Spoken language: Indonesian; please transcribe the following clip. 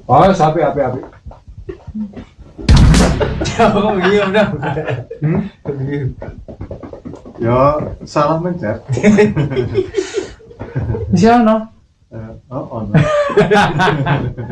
Oh, api. Kok begini udah. Ya salah mencet. Di sana. Oh,